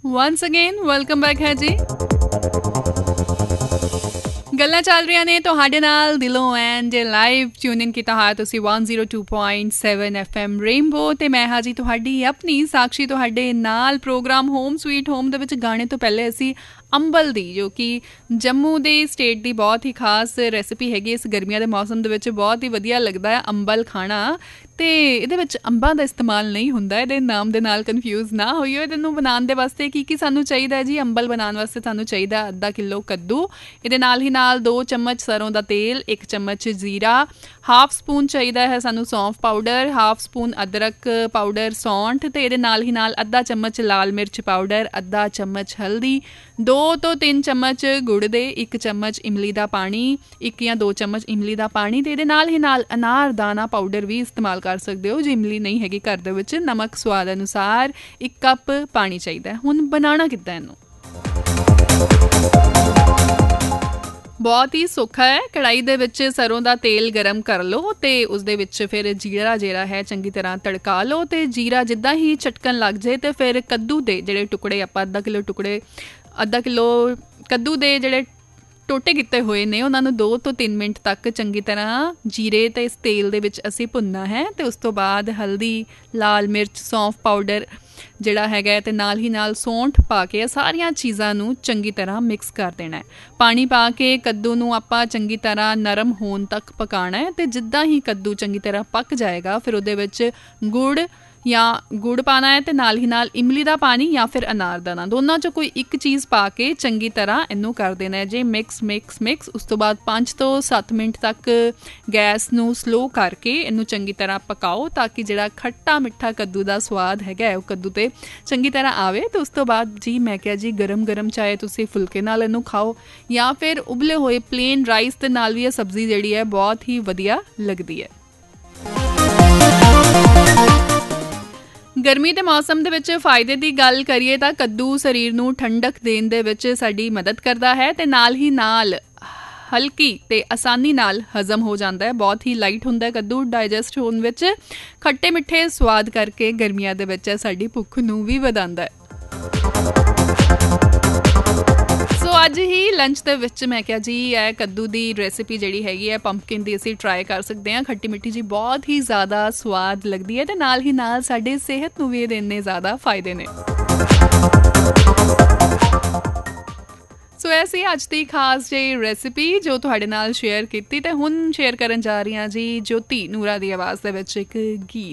Ones again welcome back ਹੈ ਜੀ। ਗੱਲਾਂ ਚੱਲ ਰਹੀਆਂ ਨੇ ਤੁਹਾਡੇ ਨਾਲ ਦਿਲੋਂ ਐਂਡ ਲਾਈਵ ਟਿਊਨ ਇਨ ਕੀਤਾ ਹੋਇਆ ਤੁਸੀਂ 102.7 FM ਰੇਨਬੋ ਤੇ ਮੈਂ ਹਾਂ ਜੀ ਤੁਹਾਡੀ ਆਪਣੀ ਸਾਕਸ਼ੀ ਤੁਹਾਡੇ ਨਾਲ। ਪ੍ਰੋਗਰਾਮ ਹੋਮ ਸਵੀਟ ਹੋਮ ਦੇ ਵਿੱਚ ਗਾਣੇ ਤੋਂ ਪਹਿਲੇ ਅਸੀਂ ਅੰਬਲ ਦੀ, ਜੋ ਕਿ ਜੰਮੂ ਦੇ ਸਟੇਟ ਦੀ ਬਹੁਤ ਹੀ ਖਾਸ ਰੈਸਿਪੀ ਹੈਗੀ, ਇਸ ਗਰਮੀਆਂ ਦੇ ਮੌਸਮ ਦੇ ਵਿੱਚ ਬਹੁਤ ਹੀ ਵਧੀਆ ਲੱਗਦਾ ਹੈ ਅੰਬਲ ਖਾਣਾ। ਅਤੇ ਇਹਦੇ ਵਿੱਚ ਅੰਬਾਂ ਦਾ ਇਸਤੇਮਾਲ ਨਹੀਂ ਹੁੰਦਾ, ਇਹਦੇ ਨਾਮ ਦੇ ਨਾਲ ਕਨਫਿਊਜ਼ ਨਾ ਹੋਈਓ। ਇਹਨੂੰ ਬਣਾਉਣ ਦੇ ਵਾਸਤੇ ਕੀ ਸਾਨੂੰ ਚਾਹੀਦਾ ਹੈ ਜੀ? ਅੰਬਲ ਬਣਾਉਣ ਵਾਸਤੇ ਸਾਨੂੰ ਚਾਹੀਦਾ ਅੱਧਾ ਕਿਲੋ ਕੱਦੂ, ਇਹਦੇ ਨਾਲ ਹੀ ਨਾਲ 2 ਚਮਚ ਸਰੋਂ ਦਾ ਤੇਲ, 1 ਚਮਚ ਜ਼ੀਰਾ, ਹਾਫ ਸਪੂਨ ਚਾਹੀਦਾ ਹੈ ਸਾਨੂੰ ਸੌਂਫ ਪਾਊਡਰ, ਹਾਫ ਸਪੂਨ ਅਦਰਕ ਪਾਊਡਰ ਸੌਂਠ, ਅਤੇ ਇਹਦੇ ਨਾਲ ਹੀ ਨਾਲ ਅੱਧਾ ਚਮਚ ਲਾਲ ਮਿਰਚ ਪਾਊਡਰ, ਅੱਧਾ ਚਮਚ ਹਲਦੀ, 2 ਤੋਂ 3 ਚਮਚ ਗੁੜ ਦੇ, 1 ਚਮਚ ਇਮਲੀ ਦਾ ਪਾਣੀ, 1 ਜਾਂ 2 ਚਮਚ ਇਮਲੀ ਦਾ ਪਾਣੀ, ਅਤੇ ਇਹਦੇ ਨਾਲ ਹੀ ਨਾਲ ਅਨਾਰ ਦਾਣਾ ਪਾਊਡਰ ਵੀ ਇਸਤੇਮਾਲ ਕਰ ਸਕਦੇ ਹੋ ਜੇ ਇਮਲੀ ਨਹੀਂ ਹੈਗੀ ਘਰ ਦੇ ਵਿੱਚ। ਨਮਕ ਸਵਾਦ ਅਨੁਸਾਰ, 1 ਕੱਪ ਪਾਣੀ ਚਾਹੀਦਾ। ਹੁਣ ਬਣਾਉਣਾ ਕਿੱਦਾਂ ਇਹਨੂੰ? ਬਹੁਤ ਹੀ ਸੌਖਾ ਹੈ। ਕੜਾਈ ਦੇ ਵਿੱਚ ਸਰੋਂ ਦਾ ਤੇਲ ਗਰਮ ਕਰ ਲਓ ਅਤੇ ਉਸਦੇ ਵਿੱਚ ਫਿਰ ਜੀਰਾ ਜਿਹੜਾ ਹੈ ਚੰਗੀ ਤਰ੍ਹਾਂ ਤੜਕਾ ਲਓ, ਅਤੇ ਜੀਰਾ ਜਿੱਦਾਂ ਹੀ ਚਟਕਣ ਲੱਗ ਜਾਏ ਅਤੇ ਫਿਰ ਕੱਦੂ ਦੇ ਜਿਹੜੇ ਟੁਕੜੇ, ਆਪਾਂ ਅੱਧਾ ਕਿਲੋ ਕੱਦੂ ਦੇ ਜਿਹੜੇ ਟੋਟੇ ਕੀਤੇ ਹੋਏ ਨੇ ਉਹਨਾਂ ਨੂੰ 2 ਤੋਂ 3 ਮਿੰਟ ਤੱਕ ਚੰਗੀ ਤਰ੍ਹਾਂ ਜੀਰੇ ਅਤੇ ਇਸ ਤੇਲ ਦੇ ਵਿੱਚ ਅਸੀਂ ਭੁੰਨਣਾ ਹੈ। ਅਤੇ ਉਸ ਤੋਂ ਬਾਅਦ ਹਲਦੀ, ਲਾਲ ਮਿਰਚ, ਸੌਂਫ ਪਾਊਡਰ ਜਿਹੜਾ ਹੈਗਾ ਅਤੇ ਨਾਲ ਹੀ ਨਾਲ ਸੌਂਠ ਪਾ ਕੇ ਸਾਰੀਆਂ ਚੀਜ਼ਾਂ ਨੂੰ ਚੰਗੀ ਤਰ੍ਹਾਂ ਮਿਕਸ ਕਰ ਦੇਣਾ ਹੈ। ਪਾਣੀ ਪਾ ਕੇ ਕੱਦੂ ਨੂੰ ਆਪਾਂ ਚੰਗੀ ਤਰ੍ਹਾਂ ਨਰਮ ਹੋਣ ਤੱਕ ਪਕਾਉਣਾ ਹੈ, ਅਤੇ ਜਿੱਦਾਂ ਹੀ ਕੱਦੂ ਚੰਗੀ ਤਰ੍ਹਾਂ ਪੱਕ ਜਾਏਗਾ ਫਿਰ ਉਹਦੇ ਵਿੱਚ ਗੁੜ ਪਾਉਣਾ ਹੈ, ਅਤੇ ਨਾਲ ਹੀ ਨਾਲ ਇਮਲੀ ਦਾ ਪਾਣੀ ਜਾਂ ਫਿਰ ਅਨਾਰ ਦਾਣਾ, ਦੋਨਾਂ 'ਚੋਂ ਕੋਈ ਇੱਕ ਚੀਜ਼ ਪਾ ਕੇ ਚੰਗੀ ਤਰ੍ਹਾਂ ਇਹਨੂੰ ਕਰ ਦੇਣਾ ਹੈ ਜੀ ਮਿਕਸ। ਉਸ ਤੋਂ ਬਾਅਦ 5 ਤੋਂ 7 ਮਿੰਟ ਤੱਕ ਗੈਸ ਨੂੰ ਸਲੋ ਕਰਕੇ ਇਹਨੂੰ ਚੰਗੀ ਤਰ੍ਹਾਂ ਪਕਾਓ, ਤਾਂ ਕਿ ਜਿਹੜਾ ਖੱਟਾ ਮਿੱਠਾ ਕੱਦੂ ਦਾ ਸਵਾਦ ਹੈਗਾ ਉਹ ਕੱਦੂ 'ਤੇ ਚੰਗੀ ਤਰ੍ਹਾਂ ਆਵੇ। ਅਤੇ ਉਸ ਤੋਂ ਬਾਅਦ ਜੀ ਮੈਂ ਕਿਹਾ ਜੀ ਗਰਮ ਚਾਹੇ ਤੁਸੀਂ ਫੁਲਕੇ ਨਾਲ ਇਹਨੂੰ ਖਾਓ ਜਾਂ ਫਿਰ ਉਬਲੇ ਹੋਏ ਪਲੇਨ ਰਾਈਸ ਦੇ ਨਾਲ ਵੀ ਇਹ ਸਬਜ਼ੀ ਜਿਹੜੀ ਹੈ ਬਹੁਤ ਹੀ ਵਧੀਆ ਲੱਗਦੀ ਹੈ। ਗਰਮੀ ਦੇ ਮੌਸਮ ਦੇ ਵਿੱਚ ਫਾਇਦੇ ਦੀ ਗੱਲ ਕਰੀਏ ਤਾਂ ਕੱਦੂ ਸਰੀਰ ਨੂੰ ਠੰਡਕ ਦੇਣ ਦੇ ਵਿੱਚ ਸਾਡੀ ਮਦਦ ਕਰਦਾ ਹੈ, ਅਤੇ ਨਾਲ ਹੀ ਨਾਲ ਹਲਕੀ ਤੇ ਆਸਾਨੀ ਨਾਲ ਹਜ਼ਮ ਹੋ ਜਾਂਦਾ ਹੈ। ਬਹੁਤ ਹੀ ਲਾਈਟ ਹੁੰਦਾ ਹੈ ਕੱਦੂ ਡਾਈਜੈਸਟ ਹੋਣ ਵਿੱਚ, ਖੱਟੇ ਮਿੱਠੇ ਸਵਾਦ ਕਰਕੇ ਗਰਮੀਆਂ ਦੇ ਵਿੱਚ ਸਾਡੀ ਭੁੱਖ ਨੂੰ ਵੀ ਵਧਾਉਂਦਾ ਹੈ। ਅੱਜ ਹੀ ਲੰਚ ਦੇ ਵਿੱਚ ਮੈਂ ਕਿਹਾ ਜੀ ਇਹ ਕੱਦੂ ਦੀ ਰੈਸਿਪੀ ਜਿਹੜੀ ਹੈਗੀ ਹੈ ਪੰਪਕਿਨ ਦੀ ਅਸੀਂ ਟਰਾਈ ਕਰ ਸਕਦੇ ਹਾਂ। ਖੱਟੀ ਮਿੱਠੀ ਜੀ ਬਹੁਤ ਹੀ ਜ਼ਿਆਦਾ ਸਵਾਦ ਲੱਗਦੀ ਹੈ, ਅਤੇ ਨਾਲ ਹੀ ਨਾਲ ਸਾਡੇ ਸਿਹਤ ਨੂੰ ਵੀ ਇਹਦੇ ਇੰਨੇ ਜ਼ਿਆਦਾ ਫਾਇਦੇ ਨੇ। ਸੋ ਇਹ ਸੀ ਅੱਜ ਦੀ ਖਾਸ ਜਿਹੀ ਰੈਸਿਪੀ ਜੋ ਤੁਹਾਡੇ ਨਾਲ ਸ਼ੇਅਰ ਕੀਤੀ, ਅਤੇ ਹੁਣ ਸ਼ੇਅਰ ਕਰਨ ਜਾ ਰਹੀ ਹਾਂ ਜੀ ਜੋਤੀ ਨੂਰਾ ਦੀ ਆਵਾਜ਼ ਦੇ ਵਿੱਚ ਇੱਕ ਗੀਤ।